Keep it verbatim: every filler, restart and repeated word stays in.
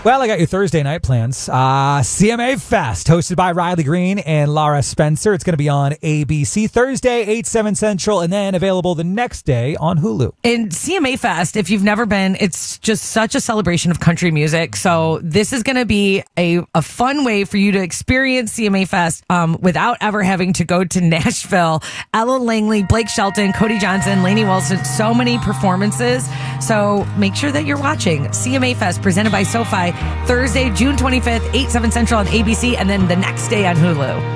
Well, I got your Thursday night plans. Uh, C M A Fest, hosted by Riley Green and Laura Spencer. It's going to be on A B C Thursday, eight, seven Central, and then available the next day on Hulu. And C M A Fest, if you've never been, it's just such a celebration of country music. So this is going to be a, a fun way for you to experience C M A Fest um, without ever having to go to Nashville. Ella Langley, Blake Shelton, Cody Johnson, Lainey Wilson, so many performances. So make sure that you're watching C M A Fest, presented by SoFi, Thursday, June twenty-fifth, eight, seven Central on A B C, and then the next day on Hulu.